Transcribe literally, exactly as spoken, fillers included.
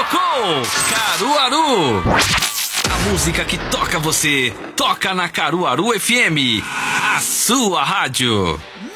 Tocou Caruaru. A música que toca você, toca na Caruaru F M, a sua rádio.